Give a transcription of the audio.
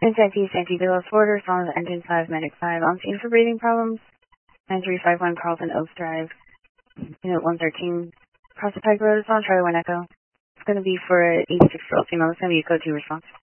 NCIP Santee Villa, Florida, respond to engine 5, medic 5, on scene for breathing problems. 9351 Carlton Oaks Drive, unit 113, across the Pike Road, it's on Charlie 1 Echo. It's going to be for an 86-year-old female. It's going to be a code 2 response.